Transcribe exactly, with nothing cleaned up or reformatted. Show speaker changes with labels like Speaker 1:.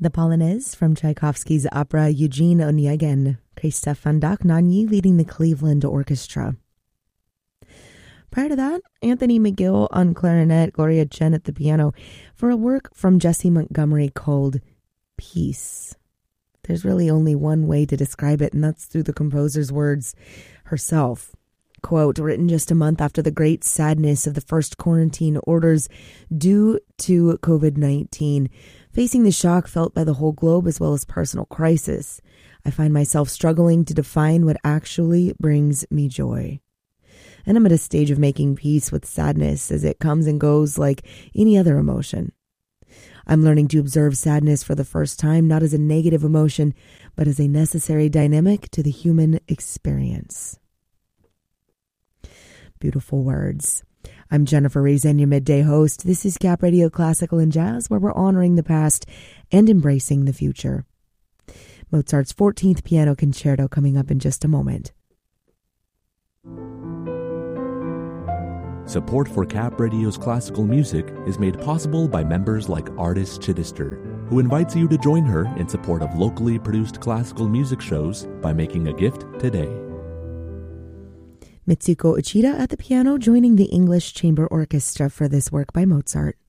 Speaker 1: The Polonaise from Tchaikovsky's opera Eugene Onegin, Christoph van Dohnanyi leading the Cleveland Orchestra. Prior to that, Anthony McGill on clarinet, Gloria Chen at the piano, for a work from Jessie Montgomery called Peace. There's really only one way to describe it, and that's through the composer's words herself. Quote, written just a month after the great sadness of the first quarantine orders due to covid nineteen, facing the shock felt by the whole globe as well as personal crisis, I find myself struggling to define what actually brings me joy. And I'm at a stage of making peace with sadness as it comes and goes like any other emotion. I'm learning to observe sadness for the first time, not as a negative emotion, but as a necessary dynamic to the human experience. Beautiful words. I'm Jennifer Reason, your midday host. This is Cap Radio Classical and Jazz, where we're honoring the past and embracing the future. Mozart's fourteenth Piano Concerto coming up in just a moment.
Speaker 2: Support for Cap Radio's classical music is made possible by members like Artis Chittister, who invites you to join her in support of locally produced classical music shows by making a gift today.
Speaker 1: Mitsuko Uchida at the piano, joining the English Chamber Orchestra for this work by Mozart.